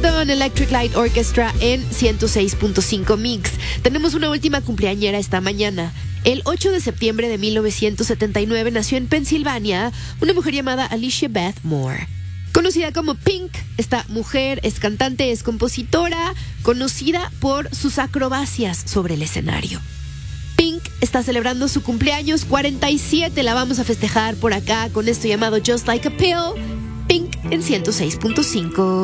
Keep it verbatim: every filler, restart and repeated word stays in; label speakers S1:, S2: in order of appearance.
S1: Houston Electric Light Orchestra en ciento seis punto cinco Mix. Tenemos una última cumpleañera esta mañana. El ocho de septiembre de mil novecientos setenta y nueve nació en Pensilvania una mujer llamada Alicia Beth Moore. Conocida como Pink, esta mujer es cantante, es compositora, conocida por sus acrobacias sobre el escenario. Pink está celebrando su cumpleaños cuarenta y siete, la vamos a festejar por acá con esto llamado Just Like a Pill. Pink en ciento seis punto cinco.